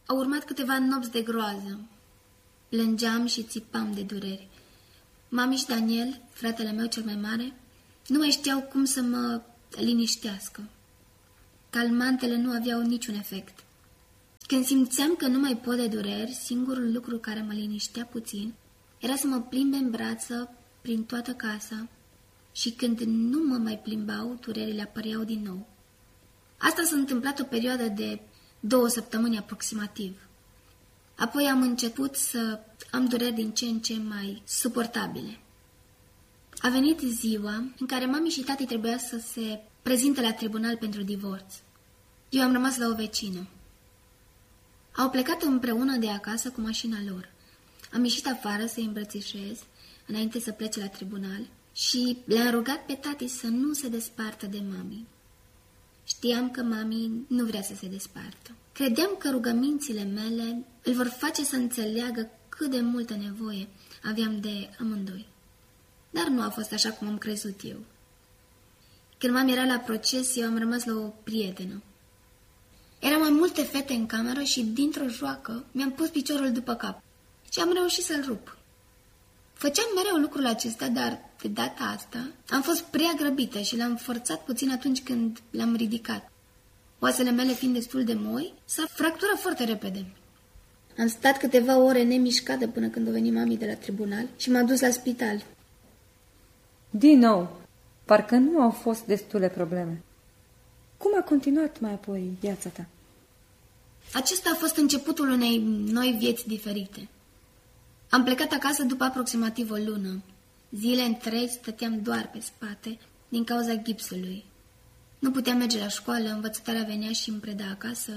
Au urmat câteva nopți de groază. Plângeam și țipam de dureri. Mami și Daniel, fratele meu cel mai mare, nu mai știau cum să mă liniștească. Calmantele nu aveau niciun efect. Când simțeam că nu mai pot de dureri, singurul lucru care mă liniștea puțin era să mă plimbe în brață prin toată casa și când nu mă mai plimbau, durerile apăreau din nou. Asta s-a întâmplat o perioadă de 2 săptămâni aproximativ. Apoi am început să am dureri din ce în ce mai suportabile. A venit ziua în care mami și tati trebuia să se prezinte la tribunal pentru divorț. Eu am rămas la o vecină. Au plecat împreună de acasă cu mașina lor. Am ieșit afară să-i îmbrățișez înainte să plece la tribunal și le-am rugat pe tati să nu se despartă de mami. Știam că mami nu vrea să se despartă. Credeam că rugămințile mele îl vor face să înțeleagă cât de multă nevoie aveam de amândoi. Dar nu a fost așa cum am crezut eu. Când mami era la proces, eu am rămas la o prietenă. Erau mai multe fete în cameră și, dintr-o joacă, mi-am pus piciorul după cap și am reușit să-l rup. Făceam mereu lucrul acesta, dar, de data asta, am fost prea grăbită și l-am forțat puțin atunci când l-am ridicat. Oasele mele fiind destul de moi, s-a fracturat foarte repede. Am stat câteva ore nemișcată până când a venit mami de la tribunal și m-a dus la spital. Din nou, parcă nu au fost destule probleme. Cum a continuat mai apoi viața ta? Acesta a fost începutul unei noi vieți diferite. Am plecat acasă după aproximativ o lună. Zile întregi stăteam doar pe spate din cauza gipsului. Nu puteam merge la școală, învățătoarea venea și îmi preda acasă.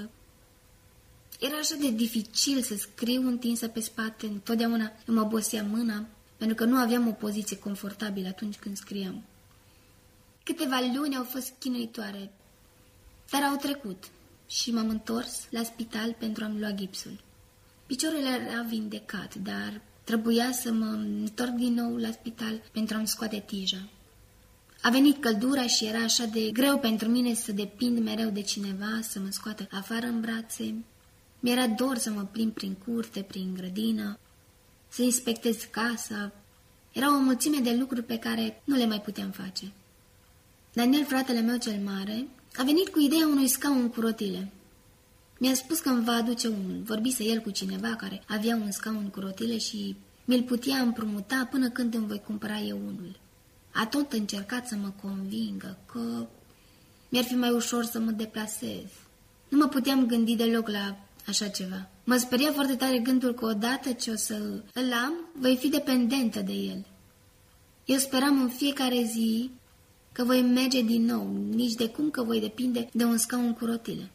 Era așa de dificil să scriu întinsă pe spate, întotdeauna îmi obosea mâna, pentru că nu aveam o poziție confortabilă atunci când scriam. Câteva luni au fost chinuitoare, dar au trecut și m-am întors la spital pentru a-mi lua gipsul. Piciorul era vindecat, dar trebuia să mă întorc din nou la spital pentru a-mi scoate tija. A venit căldura și era așa de greu pentru mine să depind mereu de cineva, să mă scoată afară în brațe. Mi-era dor să mă plimb prin curte, prin grădină, să inspectez casa. Era o mulțime de lucruri pe care nu le mai puteam face. Daniel, fratele meu cel mare, a venit cu ideea unui scaun cu rotile. Mi-a spus că îmi va aduce unul. Vorbise el cu cineva care avea un scaun cu rotile și mi-l putea împrumuta până când îmi voi cumpăra eu unul. A tot încercat să mă convingă că mi-ar fi mai ușor să mă deplasez. Nu mă puteam gândi deloc la așa ceva. Mă speria foarte tare gândul că odată ce o să îl am, voi fi dependentă de el. Eu speram în fiecare zi că voi merge din nou, nici de cum că voi depinde de un scaun cu rotile.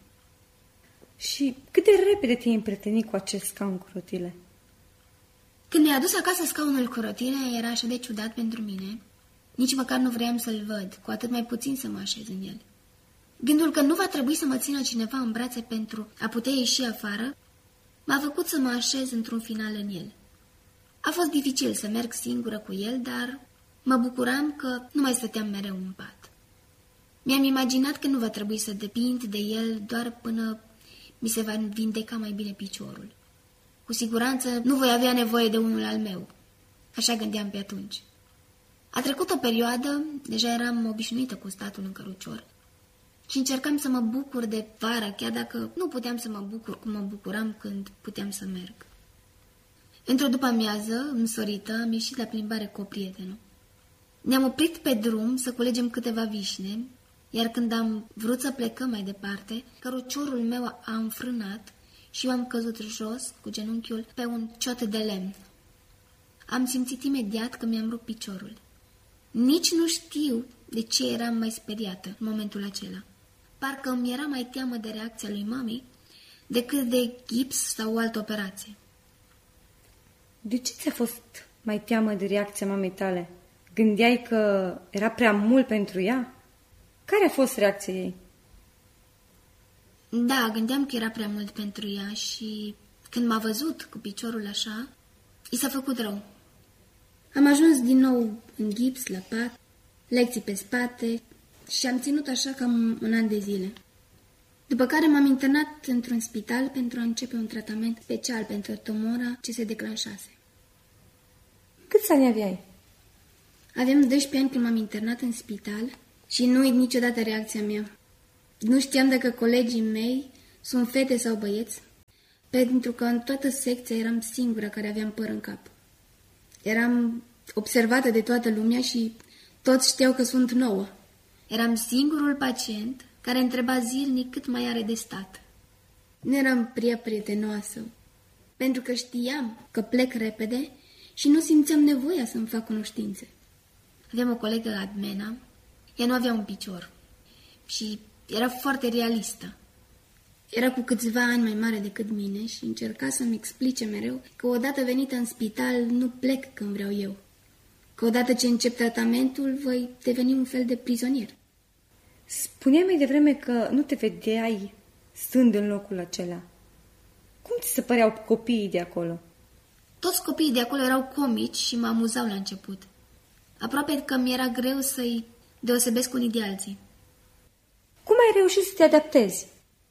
Și cât de repede te-ai împrietenit cu acest scaun cu rotile? Când mi-a adus acasă scaunul cu rotile, era așa de ciudat pentru mine. Nici măcar nu vreau să-l văd, cu atât mai puțin să mă așez în el. Gândul că nu va trebui să mă țină cineva în brațe pentru a putea ieși afară m-a făcut să mă așez într-un final în el. A fost dificil să merg singură cu el, dar mă bucuram că nu mai stăteam mereu în pat. Mi-am imaginat că nu va trebui să depind de el doar până mi se va vindeca mai bine piciorul. Cu siguranță nu voi avea nevoie de unul al meu. Așa gândeam pe atunci. A trecut o perioadă, deja eram obișnuită cu statul în cărucior și încercam să mă bucur de vară, chiar dacă nu puteam să mă bucur cum mă bucuram când puteam să merg. Într-o după-amiază, însorită, am ieșit la plimbare cu o prietenă. Ne-am oprit pe drum să culegem câteva vișine, iar când am vrut să plecăm mai departe, căruciorul meu a înfrânat și eu am căzut jos cu genunchiul pe un ciot de lemn. Am simțit imediat că mi-am rupt piciorul. Nici nu știu de ce eram mai speriată în momentul acela. Parcă îmi era mai teamă de reacția lui mami decât de gips sau o altă operație. De ce ți-a fost mai teamă de reacția mamei tale? Gândeai că era prea mult pentru ea? Care a fost reacția ei? Da, gândeam că era prea mult pentru ea și când m-a văzut cu piciorul așa, i s-a făcut rău. Am ajuns din nou în gips, la pat, lecții pe spate și am ținut așa cam un an de zile. După care m-am internat într-un spital pentru a începe un tratament special pentru tumora ce se declanșase. Câți ani aveai? Aveam 12 ani când m-am internat în spital și nu uit niciodată reacția mea. Nu știam dacă colegii mei sunt fete sau băieți, pentru că în toată secția eram singura care aveam păr în cap. Eram observată de toată lumea și toți știau că sunt nouă. Eram singurul pacient care întreba zilnic cât mai are de stat. Nu eram prea prietenoasă, pentru că știam că plec repede și nu simțeam nevoia să-mi fac cunoștințe. Aveam o colegă, Admena, ea nu avea un picior și era foarte realistă. Era cu câțiva ani mai mare decât mine și încerca să-mi explice mereu că odată venită în spital nu plec când vreau eu, că odată ce încep tratamentul voi deveni un fel de prizonier. Spuneai mai devreme că nu te vedeai stând în locul acela. Cum ți se păreau copiii de acolo? Toți copiii de acolo erau comici și mă amuzau la început. Aproape că mi-era greu să-i deosebesc unii de alții. Cum ai reușit să te adaptezi?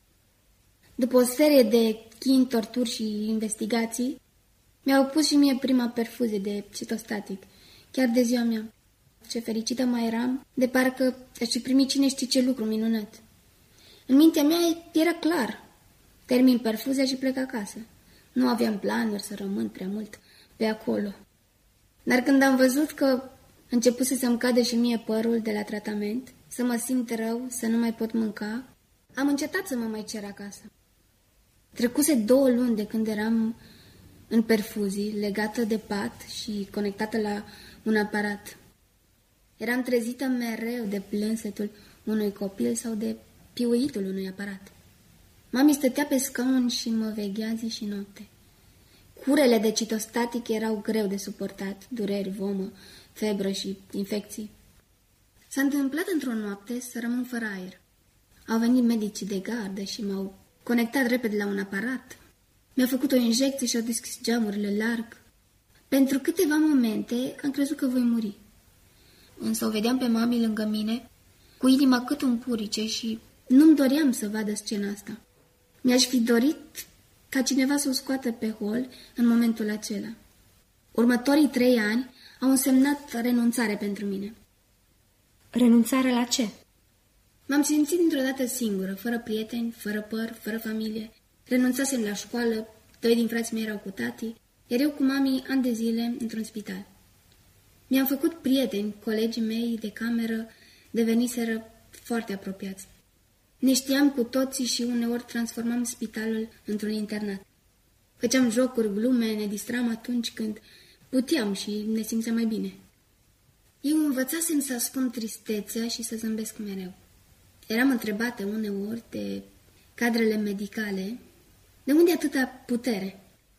După o serie de chini, torturi și investigații, mi-au pus și mie prima perfuzie de citostatic, chiar de ziua mea. Ce fericită mai eram, de parcă aș fi primit cine știe ce lucru minunat. În mintea mea era clar. Termin perfuzia și plec acasă. Nu aveam planuri să rămân prea mult pe acolo. Dar când am văzut că începuse să-mi cadă și mie părul de la tratament, să mă simt rău, să nu mai pot mânca, am încetat să mă mai cer acasă. Trecuse 2 luni de când eram în perfuzii, legată de pat și conectată la un aparat. Eram trezită mereu de plânsetul unui copil sau de piuitul unui aparat. Mami stătea pe scaun și mă veghea zi și noapte. Curele de citostatic erau greu de suportat, dureri, vomă, febră și infecții. S-a întâmplat într-o noapte să rămân fără aer. Au venit medicii de gardă și m-au conectat repede la un aparat. Mi-a făcut o injecție și au deschis geamurile larg. Pentru câteva momente am crezut că voi muri. Însă o vedeam pe mami lângă mine, cu inima cât un purice și nu-mi doream să vadă scena asta. Mi-aș fi dorit ca cineva să o scoată pe hol în momentul acela. Următorii 3 ani au însemnat renunțare pentru mine. Renunțare la ce? M-am simțit dintr-o dată singură, fără prieteni, fără păr, fără familie. Renunțasem la școală, 2 din frații mei erau cu tati, iar eu cu mami ani de zile într-un spital. Mi-am făcut prieteni, colegii mei de cameră deveniseră foarte apropiați. Ne știam cu toții și uneori transformam spitalul într-un internat. Făceam jocuri, glume, ne distram atunci când puteam și ne simțeam mai bine. Eu învățasem să ascund tristețea și să zâmbesc mereu. Eram întrebată uneori de cadrele medicale, de unde atâta putere?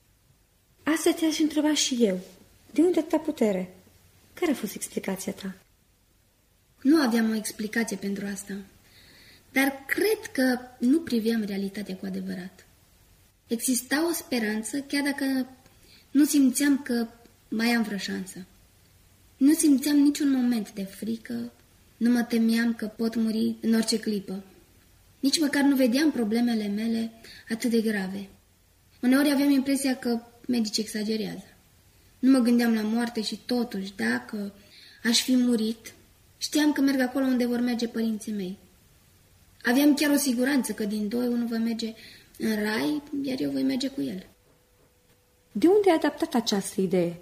Asta te-aș întreba și eu. De unde atâta putere? Care a fost explicația ta? Nu aveam o explicație pentru asta, dar cred că nu priveam realitatea cu adevărat. Exista o speranță, chiar dacă nu simțeam că mai am vreo șansă. Nu simțeam niciun moment de frică, nu mă temeam că pot muri în orice clipă. Nici măcar nu vedeam problemele mele atât de grave. Uneori aveam impresia că medicii exagerează. Nu mă gândeam la moarte și totuși, dacă aș fi murit, știam că merg acolo unde vor merge părinții mei. Aveam chiar o siguranță că din 2 unul va merge în rai, iar eu voi merge cu el. De unde ai adaptat această idee?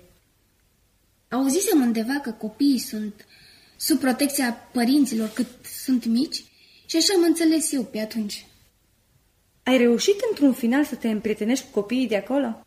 Auzisem undeva că copiii sunt sub protecția părinților cât sunt mici și așa am înțeles eu pe atunci. Ai reușit într-un final să te împrietenești cu copiii de acolo?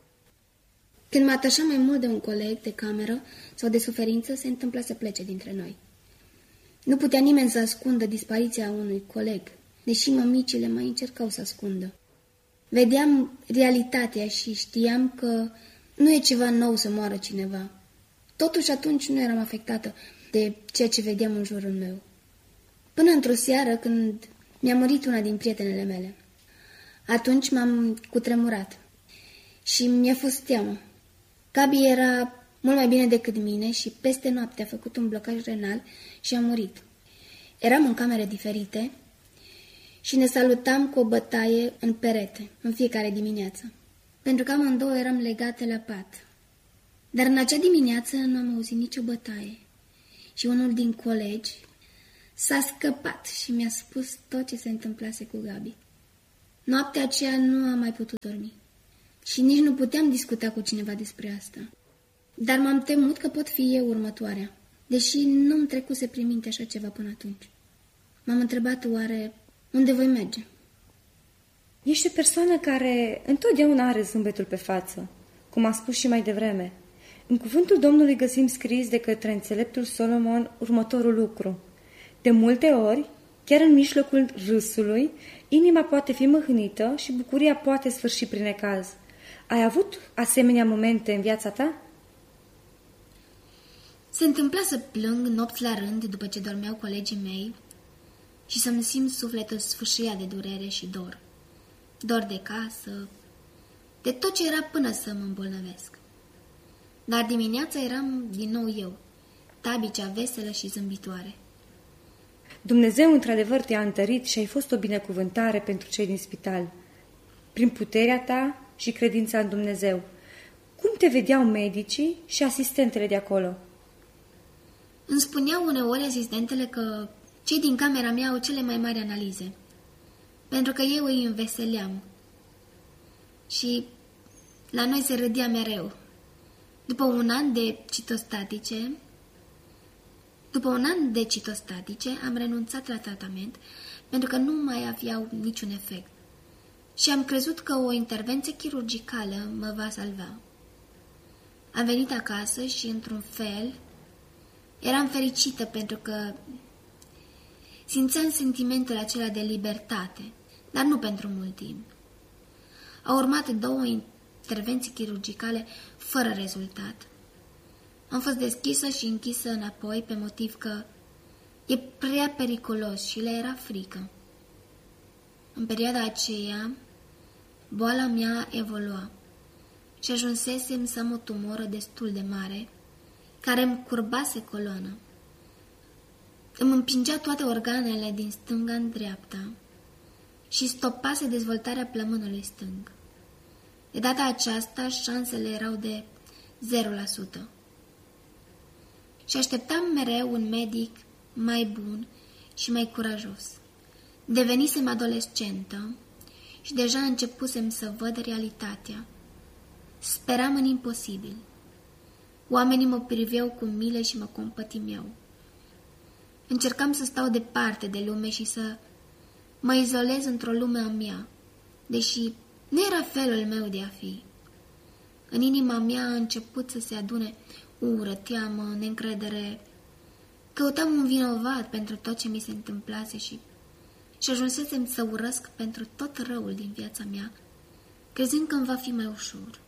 Când mă atașam mai mult de un coleg de cameră sau de suferință, se întâmpla să plece dintre noi. Nu putea nimeni să ascundă dispariția unui coleg, deși mămicile mai încercau să ascundă. Vedeam realitatea și știam că nu e ceva nou să moară cineva. Totuși atunci nu eram afectată de ceea ce vedeam în jurul meu. Până într-o seară când mi-a murit una din prietenele mele. Atunci m-am cutremurat și mi-a fost teamă. Gabi era mult mai bine decât mine și peste noapte a făcut un blocaj renal și a murit. Eram în camere diferite și ne salutam cu o bătaie în perete, în fiecare dimineață, pentru că amândouă eram legate la pat. Dar în acea dimineață nu am auzit nicio bătaie și unul din colegi s-a scăpat și mi-a spus tot ce se întâmplase cu Gabi. Noaptea aceea nu am mai putut dormi și nici nu puteam discuta cu cineva despre asta. Dar m-am temut că pot fi eu următoarea, deși nu-mi trecuse prin minte așa ceva până atunci. M-am întrebat oare unde voi merge. Ești o persoană care întotdeauna are zâmbetul pe față, cum a spus și mai devreme. În cuvântul Domnului găsim scris de către înțeleptul Solomon următorul lucru. De multe ori, chiar în mijlocul râsului, inima poate fi mâhnită și bucuria poate sfârși prin necaz. Ai avut asemenea momente în viața ta? Se întâmpla să plâng nopți la rând după ce dormeau colegii mei și să-mi simt sufletul sfâșia de durere și dor. Dor de casă, de tot ce era până să mă îmbolnăvesc. Dar dimineața eram din nou eu, tabicea veselă și zâmbitoare. Dumnezeu într-adevăr te-a întărit și ai fost o binecuvântare pentru cei din spital. Prin puterea ta și credința în Dumnezeu. Cum te vedeau medicii și asistentele de acolo? Îmi spuneau uneori asistentele că cei din camera mea au cele mai mari analize, pentru că eu îi înveseleam. Și la noi se râdea mereu. După un an de citostatice, am renunțat la tratament pentru că nu mai aveau niciun efect. Și am crezut că o intervenție chirurgicală mă va salva. Am venit acasă și, într-un fel, eram fericită pentru că simțeam sentimentul acela de libertate, dar nu pentru mult timp. Au urmat 2 intervenții chirurgicale fără rezultat. Am fost deschisă și închisă înapoi pe motiv că e prea periculos și le era frică. În perioada aceea, boala mea evolua și ajunsesem să am o tumoră destul de mare, care îmi curbase coloana. Îmi împingea toate organele din stânga în dreapta și stopase dezvoltarea plămânului stâng. De data aceasta, șansele erau de 0%. Și așteptam mereu un medic mai bun și mai curajos. Devenisem adolescentă și deja începusem să văd realitatea. Speram în imposibil. Oamenii mă priveau cu milă și mă compătimeau. Încercam să stau departe de lume și să mă izolez într-o lume a mea, deși nu era felul meu de a fi. În inima mea a început să se adune ură, teamă, neîncredere. Căutam un vinovat pentru tot ce mi se întâmplase și ajunsesem să urăsc pentru tot răul din viața mea, crezând că îmi va fi mai ușor.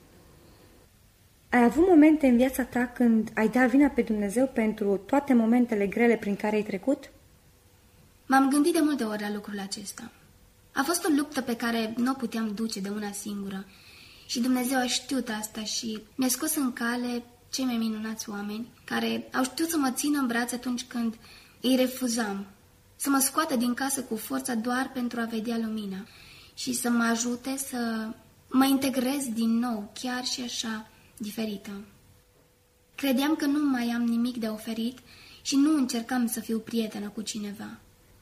Ai avut momente în viața ta când ai dat vina pe Dumnezeu pentru toate momentele grele prin care ai trecut? M-am gândit de multe ori la lucrul acesta. A fost o luptă pe care nu o puteam duce de una singură și Dumnezeu a știut asta și mi-a scos în cale cei mai minunați oameni care au știut să mă țină în brațe atunci când îi refuzam, să mă scoată din casă cu forța doar pentru a vedea lumina și să mă ajute să mă integrez din nou, chiar și așa, diferită. Credeam că nu mai am nimic de oferit și nu încercam să fiu prietenă cu cineva.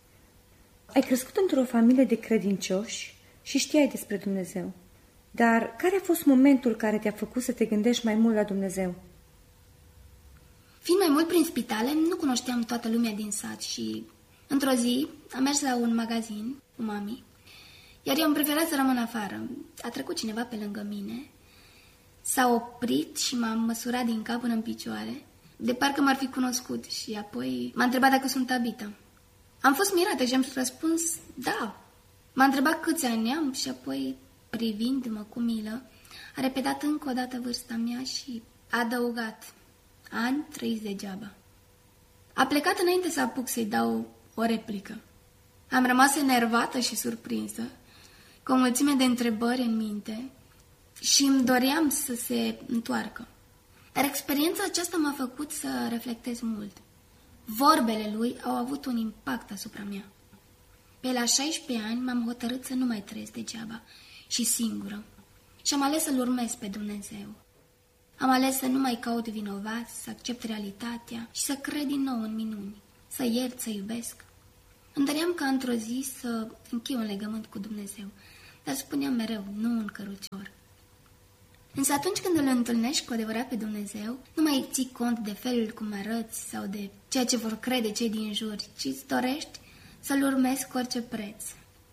Ai crescut într-o familie de credincioși și știai despre Dumnezeu. Dar care a fost momentul care te-a făcut să te gândești mai mult la Dumnezeu? Fiind mai mult prin spitale, nu cunoșteam toată lumea din sat și într-o zi am mers la un magazin cu mami, iar eu am preferat să rămân afară. A trecut cineva pe lângă mine, s-a oprit și m-a măsurat din cap până în picioare, de parcă m-ar fi cunoscut și apoi m-a întrebat dacă sunt Tabita. Am fost mirată și am răspuns da. M-a întrebat câți ani am și apoi, privindu-mă cu milă, a repetat încă o dată vârsta mea și a adăugat: ani trăiți degeaba. A plecat înainte să apuc să-i dau o replică. Am rămas enervată și surprinsă, cu o mulțime de întrebări în minte și îmi doream să se întoarcă. Dar experiența aceasta m-a făcut să reflectez mult. Vorbele lui au avut un impact asupra mea. Pe la 16 ani m-am hotărât să nu mai trăiesc degeaba și singură și am ales să-L urmez pe Dumnezeu. Am ales să nu mai caut vinovați, să accept realitatea și să cred din nou în minuni, să iert, să iubesc. Îmi doream ca într-o zi să închei un legământ cu Dumnezeu, dar spuneam mereu, nu în cărucior. Însă atunci când îl întâlnești cu adevărat pe Dumnezeu, nu mai ții cont de felul cum arăți sau de ceea ce vor crede cei din jur, ci îți dorești să-L urmezi cu orice preț.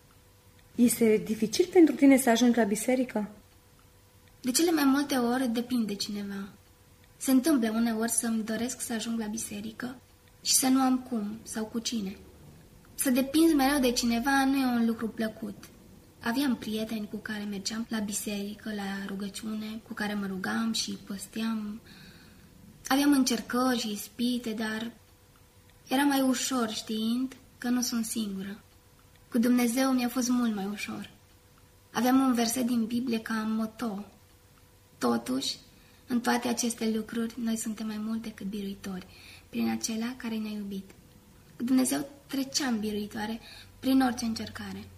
Este dificil pentru tine să ajungi la biserică? De cele mai multe ori depinde de cineva. Se întâmplă uneori să-mi doresc să ajung la biserică și să nu am cum sau cu cine. Să depinzi mereu de cineva nu e un lucru plăcut. Aveam prieteni cu care mergeam la biserică, la rugăciune, cu care mă rugam și posteam. Aveam încercări și ispite, dar era mai ușor știind că nu sunt singură. Cu Dumnezeu mi-a fost mult mai ușor. Aveam un verset din Biblie ca moto. Totuși, în toate aceste lucruri, noi suntem mai mult decât biruitori, prin acela care ne-a iubit. Cu Dumnezeu treceam biruitoare prin orice încercare.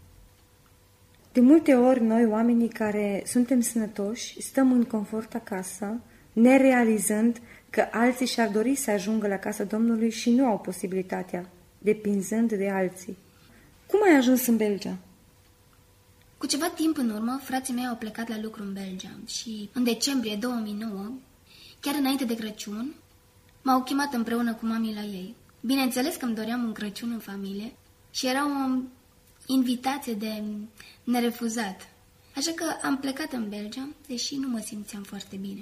De multe ori, noi, oamenii care suntem sănătoși, stăm în confort acasă, nerealizând că alții și-ar dori să ajungă la casa Domnului și nu au posibilitatea, depinzând de alții. Cum ai ajuns în Belgia? Cu ceva timp în urmă, frații mei au plecat la lucru în Belgia și în decembrie 2009, chiar înainte de Crăciun, m-au chemat împreună cu mami la ei. Bineînțeles că îmi doream un Crăciun în familie și era o invitație de nerefuzat. Așa că am plecat în Belgia, deși nu mă simțeam foarte bine.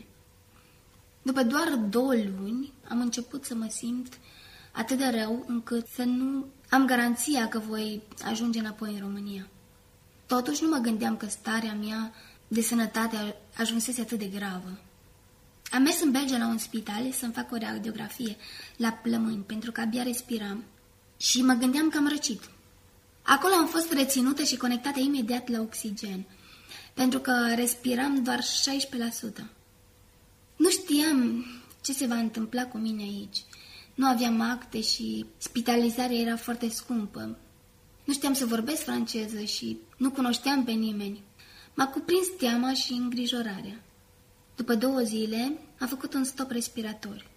După doar 2 luni, am început să mă simt atât de rău încât să nu am garanția că voi ajunge înapoi în România. Totuși nu mă gândeam că starea mea de sănătate ajunsese atât de gravă. Am mers în Belgia la un spital să-mi fac o radiografie la plămâni, pentru că abia respiram și mă gândeam că am răcit. Acolo am fost reținută și conectată imediat la oxigen, pentru că respiram doar 16%. Nu știam ce se va întâmpla cu mine aici. Nu aveam acte și spitalizarea era foarte scumpă. Nu știam să vorbesc franceză și nu cunoșteam pe nimeni. M-a cuprins teama și îngrijorarea. După 2 zile am făcut un stop respirator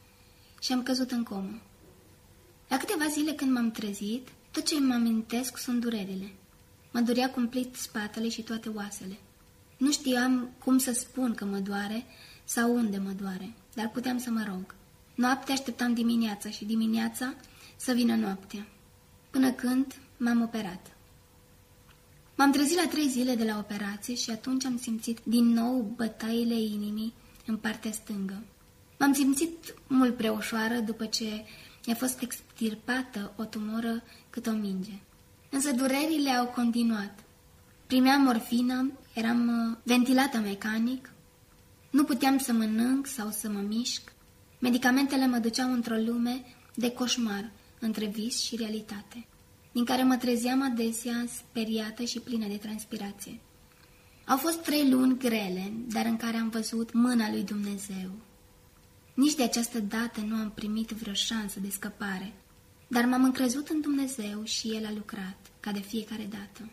și am căzut în comă. La câteva zile când m-am trezit, tot ce îmi amintesc sunt durerile. Mă durea cumplit spatele și toate oasele. Nu știam cum să spun că mă doare sau unde mă doare, dar puteam să mă rog. Noaptea așteptam dimineața și dimineața să vină noaptea, până când m-am operat. M-am trezit la 3 zile de la operație și atunci am simțit din nou bătăile inimii în partea stângă. M-am simțit mult prea ușoară după ce mi-a fost extirpată o tumoră cât o minge. Însă durerile au continuat. Primeam morfină, eram ventilată mecanic, nu puteam să mănânc sau să mă mișc. Medicamentele mă duceau într-o lume de coșmar, între vis și realitate, din care mă trezeam adesea speriată și plină de transpirație. Au fost 3 luni grele, dar în care am văzut mâna lui Dumnezeu. Nici de această dată nu am primit vreo șansă de scăpare, dar m-am încrezut în Dumnezeu și El a lucrat, ca de fiecare dată.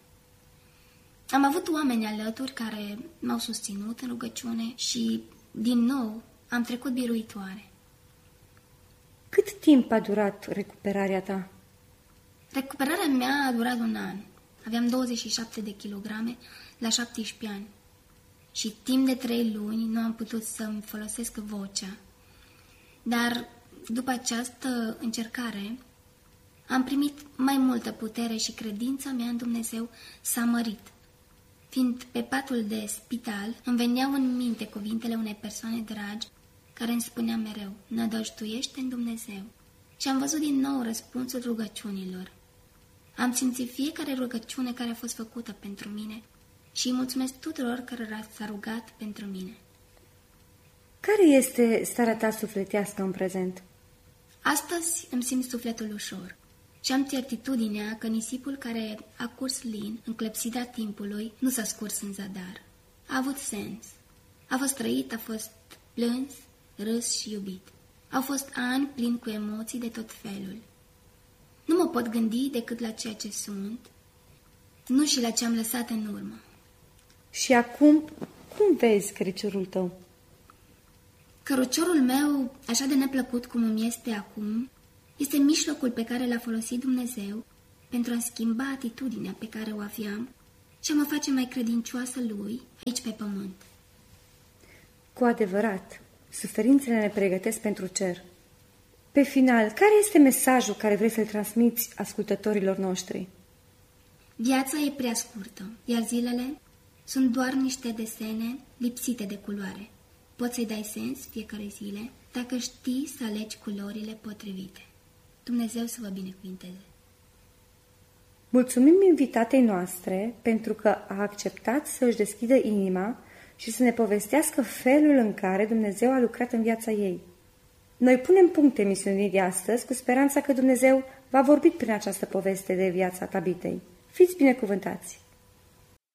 Am avut oameni alături care m-au susținut în rugăciune și, din nou, am trecut biruitoare. Cât timp a durat recuperarea ta? Recuperarea mea a durat 1 an. Aveam 27 de kilograme la 17 ani și timp de 3 luni nu am putut să-mi folosesc vocea. Dar după această încercare am primit mai multă putere și credința mea în Dumnezeu s-a mărit. Fiind pe patul de spital, îmi veneau în minte cuvintele unei persoane dragi care îmi spunea mereu, nădăjduiește în Dumnezeu. Și am văzut din nou răspunsul rugăciunilor. Am simțit fiecare rugăciune care a fost făcută pentru mine și îi mulțumesc tuturor care s-a rugat pentru mine. Care este starea ta sufletească în prezent? Astăzi îmi simt sufletul ușor și am certitudinea că nisipul care a curs lin în clepsida timpului nu s-a scurs în zadar. A avut sens. A fost trăit, a fost plâns, râs și iubit. Au fost ani plini cu emoții de tot felul. Nu mă pot gândi decât la ceea ce sunt, nu și la ce am lăsat în urmă. Și acum, cum vezi căriciorul tău? Căruciorul meu, așa de neplăcut cum îmi este acum, este mijlocul pe care l-a folosit Dumnezeu pentru a schimba atitudinea pe care o aveam și a mă face mai credincioasă Lui aici pe pământ. Cu adevărat, suferințele ne pregătesc pentru cer. Pe final, care este mesajul care vrei să-l transmiți ascultătorilor noștri? Viața e prea scurtă, iar zilele sunt doar niște desene lipsite de culoare. Poți să-i dai sens fiecare zile dacă știi să alegi culorile potrivite. Dumnezeu să vă binecuvinteze! Mulțumim invitatei noastre pentru că a acceptat să își deschidă inima și să ne povestească felul în care Dumnezeu a lucrat în viața ei. Noi punem punct emisiunii de astăzi cu speranța că Dumnezeu va vorbi prin această poveste de viața Tabitei. Fiți binecuvântați!